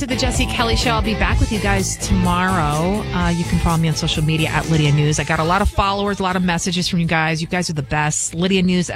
to the Jesse Kelly Show. I'll be back with you guys tomorrow. You can follow me on social media at Lydia News. I got a lot of followers, a lot of messages from you guys. You guys are the best. Lydia News,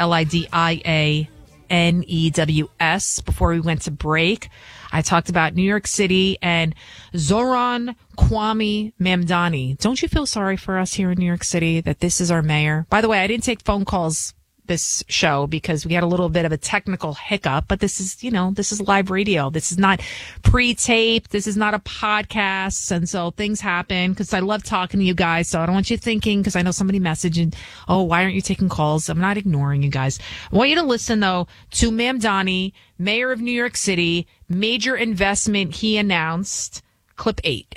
LIDIANEWS. Before we went to break, I talked about New York City and Zoran Kwame Mamdani. Don't you feel sorry for us here in New York City that this is our mayor? By the way, I didn't take phone calls this show because we had a little bit of a technical hiccup, but this is, this is live radio. This is not pre-taped. This is not a podcast. And so things happen because I love talking to you guys. So I don't want you thinking, because I know somebody messaged, oh, why aren't you taking calls? I'm not ignoring you guys. I want you to listen though to Mamdani, mayor of New York City, major investment he announced. Clip 8.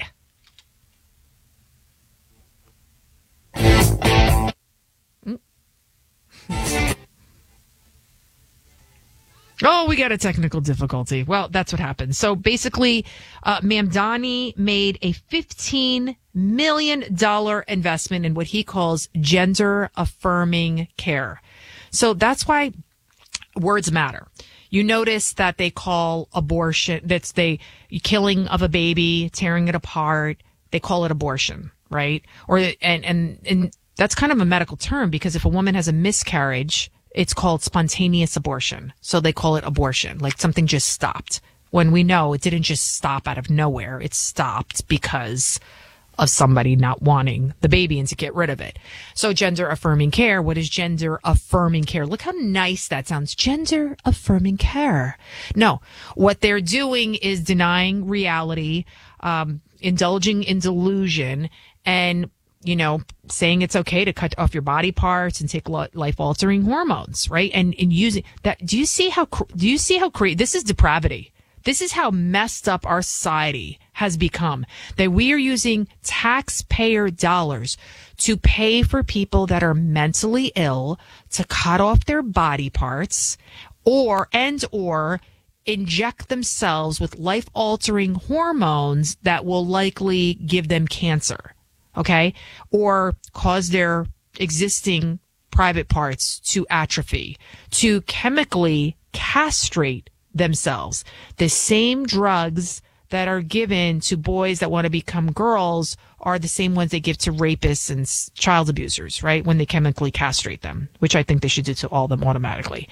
Oh, we got a technical difficulty. Well, that's what happened. So basically, Mamdani made a $15 million investment in what he calls gender-affirming care. So that's why words matter. You notice that they call abortion, that's the killing of a baby, tearing it apart. They call it abortion, right? And that's kind of a medical term because if a woman has a miscarriage, it's called spontaneous abortion. So they call it abortion, like something just stopped. When we know it didn't just stop out of nowhere. It stopped because of somebody not wanting the baby and to get rid of it. So gender affirming care. What is gender affirming care? Look how nice that sounds. Gender affirming care. No, what they're doing is denying reality, indulging in delusion, and saying it's okay to cut off your body parts and take life-altering hormones, right? And using that. Do you see how this is depravity? This is how messed up our society has become, that we are using taxpayer dollars to pay for people that are mentally ill to cut off their body parts or inject themselves with life-altering hormones that will likely give them cancer. Okay, or cause their existing private parts to atrophy, to chemically castrate themselves. The same drugs that are given to boys that want to become girls are the same ones they give to rapists and child abusers, right? When they chemically castrate them, which I think they should do to all of them automatically.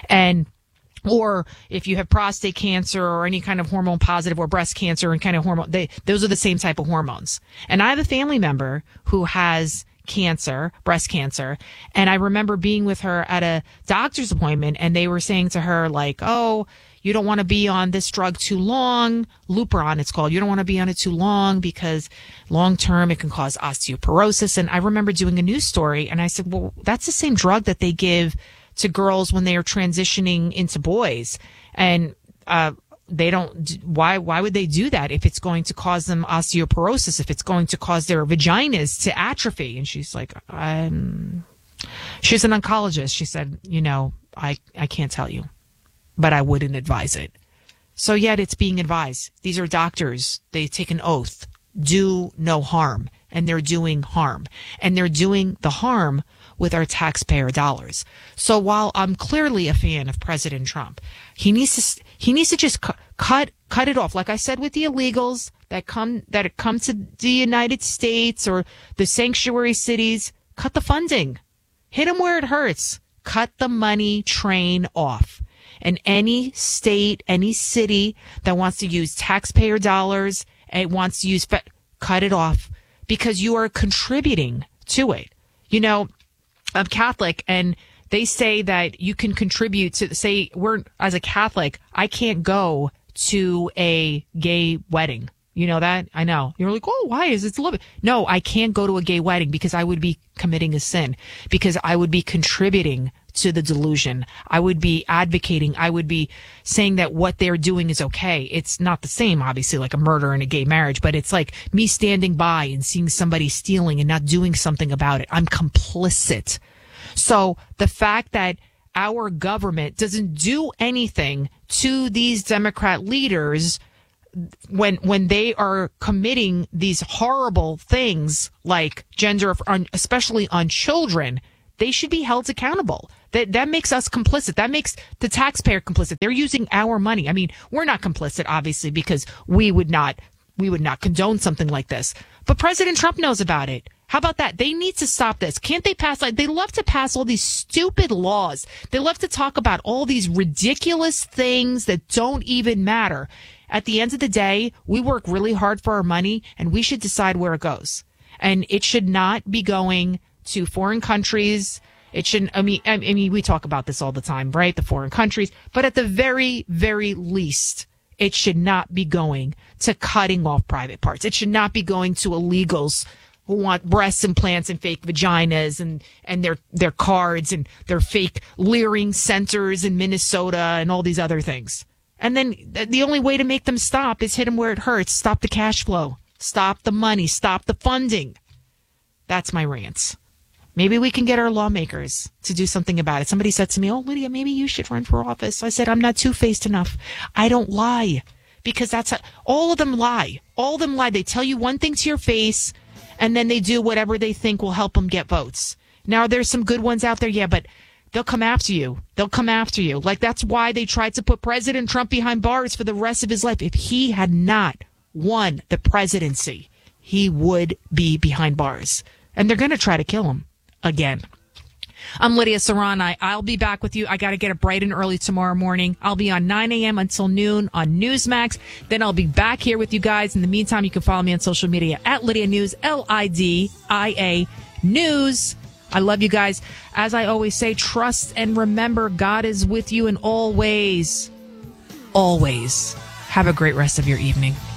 Or if you have prostate cancer or any kind of hormone positive or breast cancer and kind of hormone, those are the same type of hormones. And I have a family member who has cancer, breast cancer. And I remember being with her at a doctor's appointment and they were saying to her like, oh, you don't want to be on this drug too long. Lupron, it's called. You don't want to be on it too long because long term it can cause osteoporosis. And I remember doing a news story and I said, well, that's the same drug that they give to girls when they are transitioning into boys. And they don't, why would they do that if it's going to cause them osteoporosis, if it's going to cause their vaginas to atrophy? And she's like, she's an oncologist. She said, I can't tell you, but I wouldn't advise it. So yet it's being advised. These are doctors. They take an oath, do no harm, and they're doing harm. And they're doing the harm with our taxpayer dollars. So while I'm clearly a fan of President Trump, he needs to just cut it off. Like I said, with the illegals that come to the United States or the sanctuary cities, cut the funding, hit them where it hurts, cut the money train off. And any state, any city that wants to use taxpayer dollars and wants to use, cut it off because you are contributing to it. I'm Catholic, and they say that you can contribute to, say, as a Catholic, I can't go to a gay wedding. You know that? I know. You're like, oh, why is it a little bit? No, I can't go to a gay wedding because I would be committing a sin, because I would be contributing to the delusion. I would be advocating. I would be saying that what they're doing is okay. It's not the same, obviously, like a murder and a gay marriage, but it's like me standing by and seeing somebody stealing and not doing something about it. I'm complicit. So the fact that our government doesn't do anything to these Democrat leaders when they are committing these horrible things like gender, especially on children, they should be held accountable. That makes us complicit. That makes the taxpayer complicit. They're using our money. I mean, we're not complicit, obviously, because we would not condone something like this. But President Trump knows about it. How about that? They need to stop this. Can't they pass? They love to pass all these stupid laws. They love to talk about all these ridiculous things that don't even matter. At the end of the day, we work really hard for our money, and we should decide where it goes. And it should not be going to foreign countries. It shouldn't. I mean, we talk about this all the time, right? The foreign countries. But at the very, very least, it should not be going to cutting off private parts. It should not be going to illegals who want breast implants and fake vaginas and their cards and their fake leering centers in Minnesota and all these other things. And then the only way to make them stop is hit them where it hurts. Stop the cash flow. Stop the money. Stop the funding. That's my rants. Maybe we can get our lawmakers to do something about it. Somebody said to me, "Oh, Lydia, maybe you should run for office." I said, "I'm not two-faced enough. I don't lie." Because all of them lie. All of them lie. They tell you one thing to your face, and then they do whatever they think will help them get votes. Now, there's some good ones out there, yeah, but they'll come after you. They'll come after you. Like, that's why they tried to put President Trump behind bars for the rest of his life. If he had not won the presidency, he would be behind bars. And they're going to try to kill him again. I'm Lydia Serrani. I'll be back with you. I got to get up bright and early tomorrow morning. I'll be on 9 a.m. until noon on Newsmax. Then I'll be back here with you guys. In the meantime, you can follow me on social media at Lydia News, LIDIA News. I love you guys. As I always say, trust and remember God is with you in all ways. Always. Have a great rest of your evening.